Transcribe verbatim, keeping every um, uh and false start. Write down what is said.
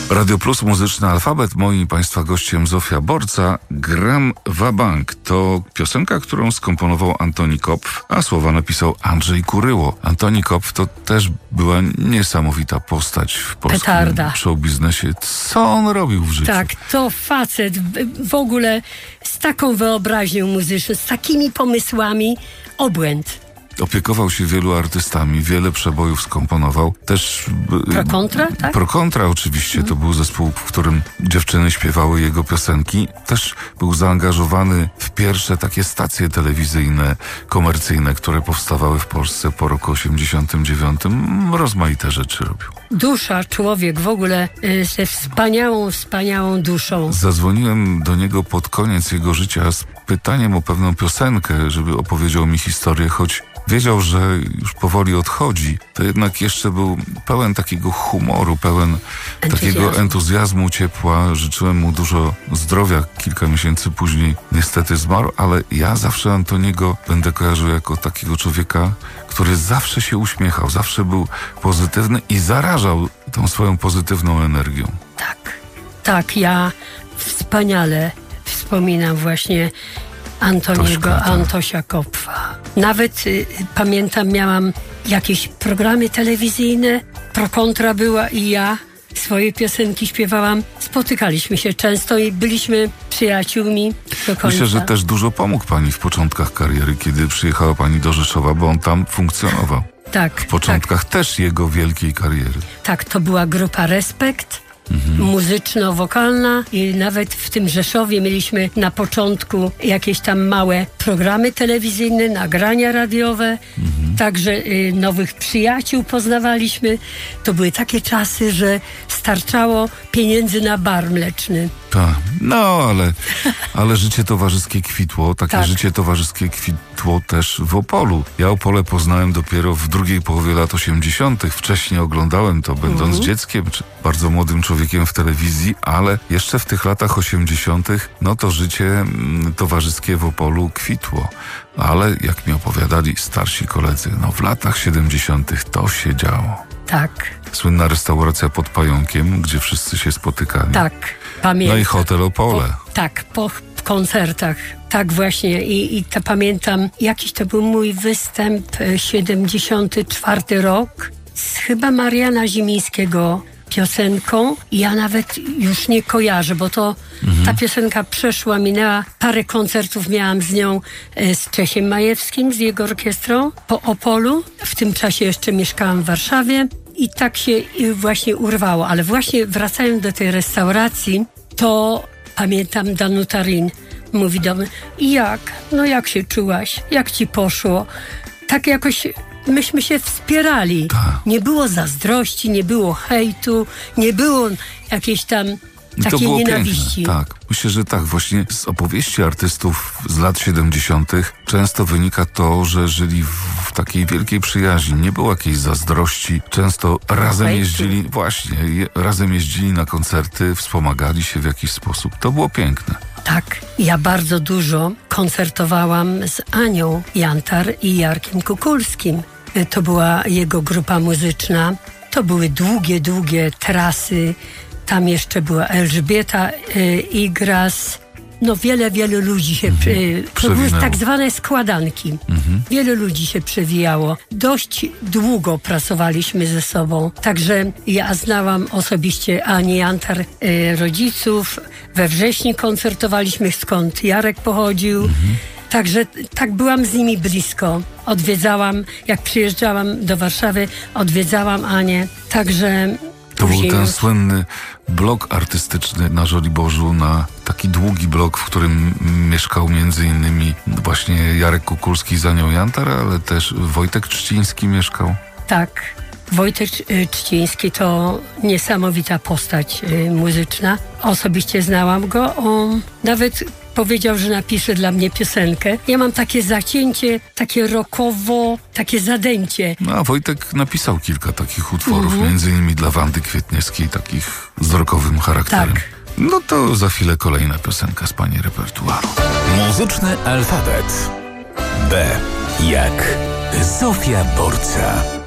Radio Plus, Muzyczny Alfabet. Moim i Państwa gościem Zofia Borca. Gram wa-bank to piosenka, którą skomponował Antoni Kopf, a słowa napisał Andrzej Kuryło. Antoni Kopf to też była niesamowita postać w polskim Petarda. showbiznesie. Co on robił w życiu? Tak, to facet w ogóle z taką wyobraźnią muzyczną, z takimi pomysłami, obłęd. Opiekował się wielu artystami, wiele przebojów skomponował. Też Pro Kontra, tak? Pro Kontra oczywiście, to był zespół, w którym dziewczyny śpiewały jego piosenki. Też był zaangażowany w pierwsze takie stacje telewizyjne, komercyjne, które powstawały w Polsce po roku osiemdziesiątym dziewiątym. Rozmaite rzeczy robił. Dusza, człowiek w ogóle y, ze wspaniałą, wspaniałą duszą. Zadzwoniłem do niego pod koniec jego życia z pytaniem o pewną piosenkę, żeby opowiedział mi historię, choć wiedział, że już powoli odchodzi, to jednak jeszcze był pełen takiego humoru, pełen Entuzjazmu. takiego entuzjazmu, ciepła. Życzyłem mu dużo zdrowia. Kilka miesięcy później niestety zmarł, ale ja zawsze Antoniego będę kojarzył jako takiego człowieka, który zawsze się uśmiechał, zawsze był pozytywny i zarażał tą swoją pozytywną energią. Tak, tak, ja wspaniale wspominam właśnie Antoniego, Tośka, tak. Antosia Kopfa. Nawet y, pamiętam, miałam jakieś programy telewizyjne, Pro Kontra była i ja swoje piosenki śpiewałam. Spotykaliśmy się często i byliśmy przyjaciółmi do końca. Myślę, że też dużo pomógł pani w początkach kariery, kiedy przyjechała pani do Rzeszowa, bo on tam funkcjonował. Tak. W początkach tak, też jego wielkiej kariery. tak, to była grupa Respekt. Mhm. Muzyczno-wokalna i nawet w tym Rzeszowie mieliśmy na początku jakieś tam małe programy telewizyjne, nagrania radiowe, mhm. także y, nowych przyjaciół poznawaliśmy. To były takie czasy, że starczało pieniędzy na bar mleczny. Tak, no ale, ale życie towarzyskie kwitło, takie tak. życie towarzyskie kwitło też w Opolu. Ja Opole poznałem dopiero w drugiej połowie lat osiemdziesiątych. Wcześniej oglądałem to, będąc mhm. dzieckiem, czy bardzo młodym człowiekiem w telewizji, ale jeszcze w tych latach osiemdziesiątych no to życie mm, towarzyskie w Opolu kwitło. Ale jak mi opowiadali starsi koledzy, no w latach siedemdziesiątych to się działo. Tak. Słynna restauracja pod Pająkiem, gdzie wszyscy się spotykali. Tak, pamiętam. No i hotel Opole. Po, tak, po koncertach. Tak właśnie i, i to pamiętam, jakiś to był mój występ, siedemdziesiąty czwarty rok, z chyba Mariana Zimińskiego piosenką. Ja nawet już nie kojarzę, bo to mhm. ta piosenka przeszła, minęła, parę koncertów miałam z nią, z Czesiem Majewskim, z jego orkiestrą po Opolu. W tym czasie jeszcze mieszkałam w Warszawie i tak się właśnie urwało. Ale właśnie wracając do tej restauracji, to pamiętam Danuta Rin mówi do mnie, jak? No jak się czułaś? Jak ci poszło? Tak jakoś myśmy się wspierali. Ta. Nie było zazdrości, nie było hejtu, nie było jakiejś tam takiej to było nienawiści. Piękne. Tak, myślę, że tak. Właśnie z opowieści artystów z lat siedemdziesiątych często wynika to, że żyli w, w takiej wielkiej przyjaźni. Nie było jakiejś zazdrości. Często razem hejtu. jeździli, właśnie, je, razem jeździli na koncerty, wspomagali się w jakiś sposób. To było piękne. Tak, ja bardzo dużo koncertowałam z Anią Jantar i Jarkiem Kukulskim. To była jego grupa muzyczna. To były długie, długie trasy. Tam jeszcze była Elżbieta y, Igras. No wiele, wiele ludzi się... Mhm. Y, to były tak zwane składanki. Mhm. Wiele ludzi się przewijało. Dość długo pracowaliśmy ze sobą. Także ja znałam osobiście Anię Jantar, y, rodziców. We wrześniu koncertowaliśmy, skąd Jarek pochodził. Mhm. Także tak byłam z nimi blisko. Odwiedzałam, jak przyjeżdżałam do Warszawy, odwiedzałam Anię. Także... To był ten już... słynny blok artystyczny na Żoliborzu, na taki długi blok, w którym mieszkał między innymi właśnie Jarek Kukulski z Anią Jantar, ale też Wojtek Trzciński mieszkał. Tak. Wojtek Trzciński to niesamowita postać y, muzyczna. Osobiście znałam go. On nawet powiedział, że napisze dla mnie piosenkę. Ja mam takie zacięcie, takie rockowo, takie zadęcie. No a Wojtek napisał kilka takich utworów, Mhm. między innymi dla Wandy Kwietniewskiej, takich z rockowym charakterem. Tak. No to za chwilę kolejna piosenka z pani repertuaru. Muzyczny alfabet. B jak Zofia Borca.